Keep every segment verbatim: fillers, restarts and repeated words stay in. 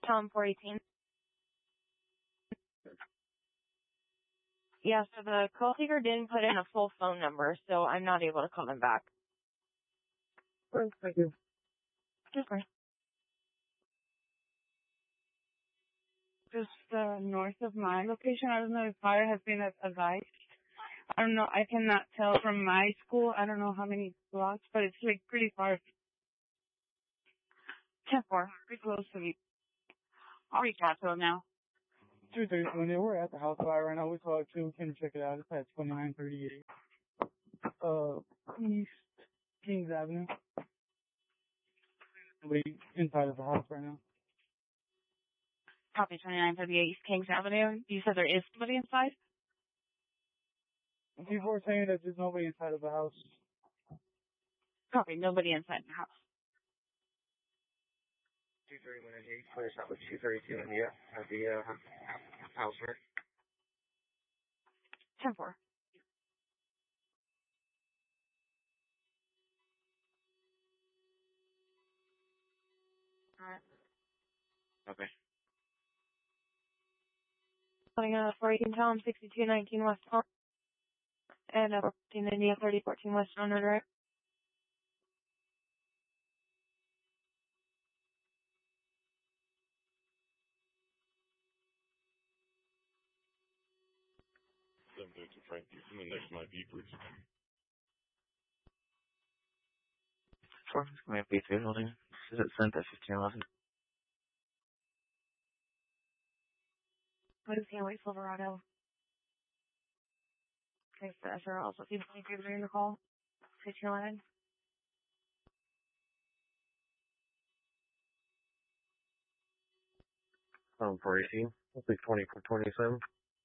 Tom four eighteen. Yeah, so the call taker didn't put in a full phone number, so I'm not able to call them back. Thank you. Super. Just uh, north of my location. I don't know if fire has been advised. I don't know. I cannot tell from my school. I don't know how many blocks, but it's like pretty far. ten four. Pretty close to me. I'll reach out to them now. two thirty-one. We're at the house fire right now. We saw it too. Can you check it out? It's at twenty-nine thirty-eight. Uh, East Kings Avenue. Somebody inside of the house right now. Copy twenty-nine thirty-eight East Kings Avenue. You said there is somebody inside? People are saying that there's nobody inside of the house. Copy, nobody inside the house. two thirty-one at eight, clears out with two thirty-two and yeah, at the uh, house, right? ten four. Alright. Okay. Calling uh, four eighteen Tom, sixty-two nineteen West Palm. And uh, fourteen India, thirty fourteen West Road, right? seven thirty-two Frank, I'm next to my beepers. Four, come here, B three holding. Is it sent at fifteen eleven? What is Hanway Silverado? Okay, so S R also people during the call. fifteen eleven. Um, four eighteen. I'll take twenty-four twenty-seven.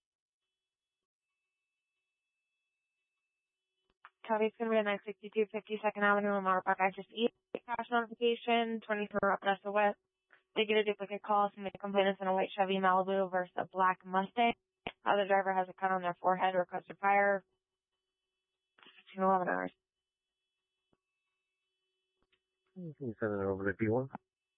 Copy, it's going to be a nine sixty-two fifty-second Avenue, Lamar Park. I just eat cash notification, twenty-four up Nesta West. They get a duplicate call, somebody complainants in a white Chevy Malibu versus a black Mustang. Other driver has a cut on their forehead, requested fire. fifteen eleven hours. You can send it over to B one.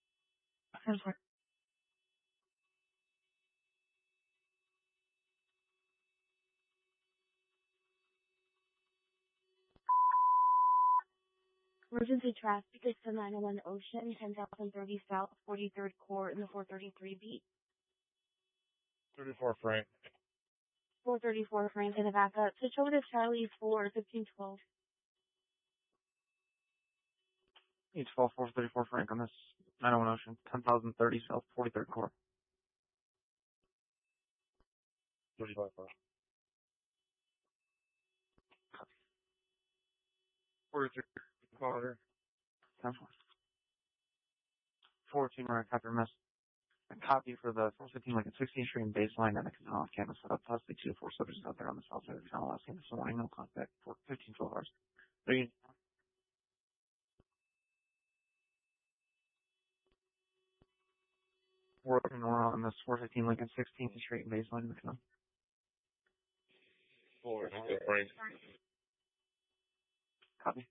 Emergency traffic is to nine oh one Ocean, ten thousand thirty South, forty-third Court in the four thirty-three beat. thirty-four Frank. four thirty-four Frank in the backup. Switch over to Charlie for fifteen twelve. It's twelve four thirty-four Frank on this nine oh one Ocean, ten thousand thirty South, forty-third Court. thirty-five Frank. forty-third Quarter. ten four. fourteen right after miss. A copy for the four fifteen Lincoln sixteenth Street baseline and a canal off campus set up. Possibly two to four subjects out there on the south side of the canal last campus. So morning, no contact for fifteen twelve hours. Three. Working on this four fifteen Lincoln sixteenth Street baseline in the canal. four, Frank. Copy.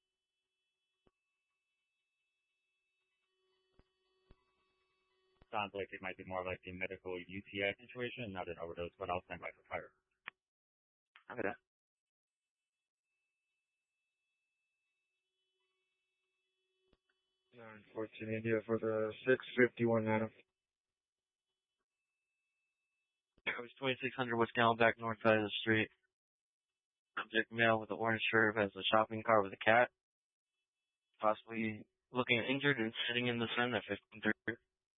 Sounds like it might be more like a medical U T I situation, not an overdose, but I'll stand by for fire. Okay. nine fourteen India for the six fifty-one Adam. It was twenty-six hundred West Camelback, north side of the street. Subject male with an orange shirt has a shopping cart with a cat. Possibly looking injured and sitting in the sun at fifteen thirty.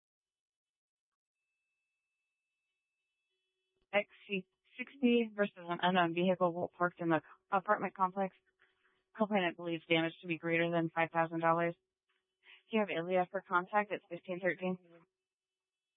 X C sixty versus an unknown vehicle parked in the apartment complex. Complainant believes damage to be greater than five thousand dollars. Do you have Ilya for contact? It's fifteen thirteen.